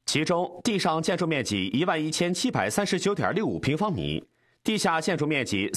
其中地上建筑面积11739.65平方米，地下建筑面积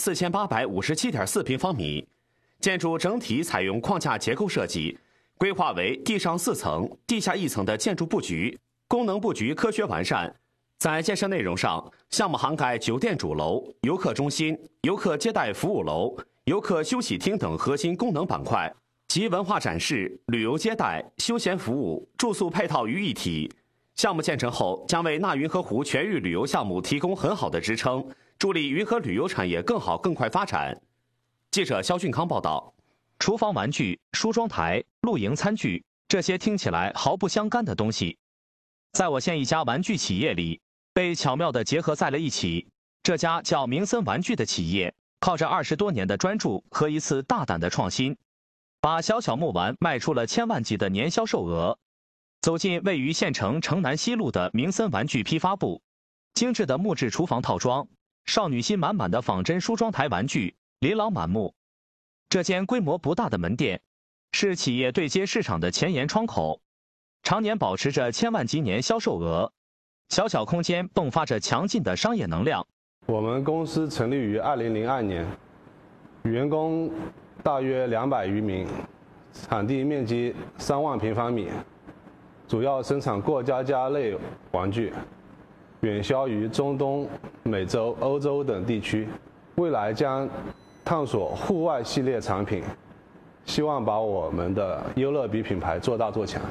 4857.4平方米。建筑整体采用框架结构设计，规划为地上4层、地下1层的建筑布局，功能布局科学完善。在建设内容上，项目涵盖酒店主楼、游客中心、游客接待服务楼、游客休息厅等核心功能板块，集文化展示、旅游接待、休闲服务、住宿配套于一体。项目建成后，将为纳云河湖全域旅游项目提供很好的支撑，助力云河旅游产业更好更快发展。记者肖俊康报道。 厨房玩具、梳妆台、露营餐具，这些听起来毫不相干的东西，在我县一家玩具企业里被巧妙地结合在了一起。这家叫明森玩具的企业，靠着20多年的专注和一次大胆的创新，把小小木玩卖出了千万级的年销售额。走进位于县城城南西路的明森玩具批发部，精致的木质厨房套装，少女心满满的仿真梳妆台玩具琳琅满目。这间规模不大的门店，是企业对接市场的前沿窗口，常年保持着千万级年销售额。小小空间迸发着强劲的商业能量。 我们公司成立于2002年，员工大约200余名，场地面积3万平方米，主要生产过家家类玩具，远销于中东、美洲、欧洲等地区。未来将探索户外系列产品，希望把我们的优乐比品牌做大做强。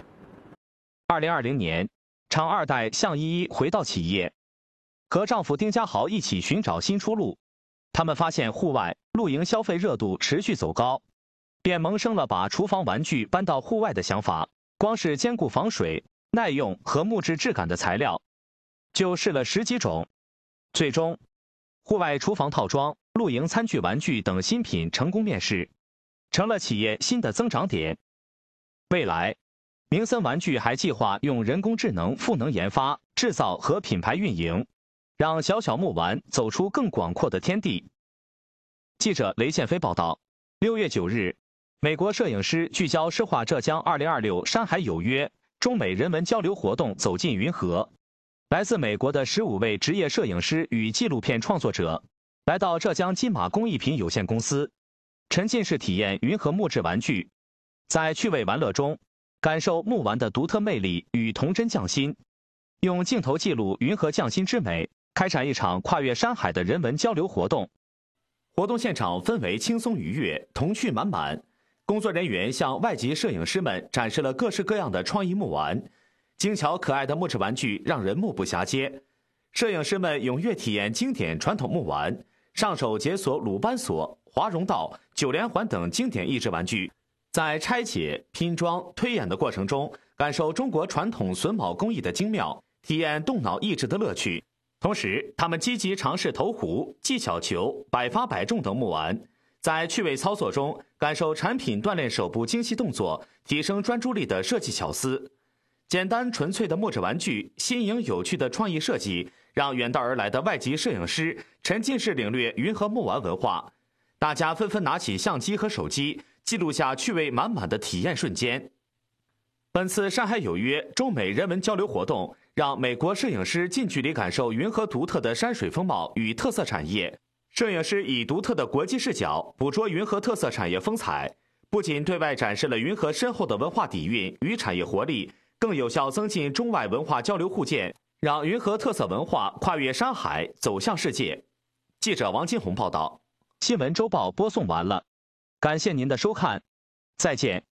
2020年，厂2代向依依回到企业，和丈夫丁家豪一起寻找新出路。他们发现户外露营消费热度持续走高，便萌生了把厨房玩具搬到户外的想法。光是兼顾防水、耐用和木质质感的材料，就试了10几种。最终，户外厨房套装、露营餐具玩具等新品成功面世，成了企业新的增长点。未来，明森玩具还计划用人工智能赋能研发、制造和品牌运营，让小小木玩走出更广阔的天地。记者雷建飞报道。6月9日，美国摄影师聚焦诗画浙江2026山海有约中美人文交流活动走进云河。来自美国的15位职业摄影师与纪录片创作者来到浙江金马工艺品有限公司，沉浸式体验云河木质玩具，在趣味玩乐中感受木玩的独特魅力与童真匠心，用镜头记录云河匠心之美，开展一场跨越山海的人文交流活动。 活动现场氛围轻松愉悦，童趣满满。工作人员向外籍摄影师们展示了各式各样的创意木玩，精巧可爱的木质玩具让人目不暇接。摄影师们踊跃体验经典传统木玩，上手解锁鲁班锁、华容道、9连环等经典益智玩具，在拆解、拼装、推演的过程中，感受中国传统榫卯工艺的精妙，体验动脑益智的乐趣。同时，他们积极尝试投壶、技巧球、百发百中等木玩，在趣味操作中感受产品锻炼手部精细动作、提升专注力的设计巧思。简单纯粹的木质玩具，新颖有趣的创意设计，让远道而来的外籍摄影师沉浸式领略云河木玩文化。大家纷纷拿起相机和手机，记录下趣味满满的体验瞬间。本次山海有约中美人文交流活动，让美国摄影师近距离感受云河独特的山水风貌与特色产业。摄影师以独特的国际视角捕捉云河特色产业风采，不仅对外展示了云河深厚的文化底蕴与产业活力，更有效增进中外文化交流互鉴，让云河特色文化跨越山海走向世界。记者王金红报道。 新闻周报播送完了，感谢您的收看，再见。